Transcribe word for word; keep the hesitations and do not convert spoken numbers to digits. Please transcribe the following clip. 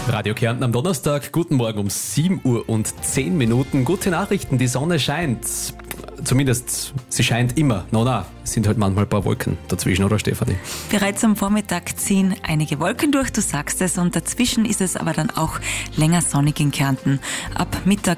Radio Kärnten am Donnerstag, guten Morgen um sieben Uhr und zehn Minuten. Gute Nachrichten, die Sonne scheint. Zumindest, sie scheint immer. No, na, es sind halt manchmal ein paar Wolken dazwischen, oder Stefanie? Bereits am Vormittag ziehen einige Wolken durch, du sagst es, und dazwischen ist es aber dann auch länger sonnig in Kärnten. Ab Mittag